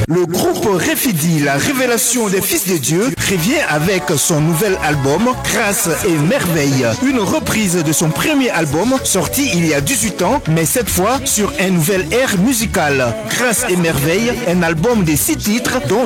Le groupe Refidi, la révélation des fils de Dieu, revient avec son nouvel album Grâce et Merveille, une reprise de son premier album sorti il y a 18 ans, mais cette fois sur un nouvel air musical. Grâce et Merveille, un album de 6 titres dont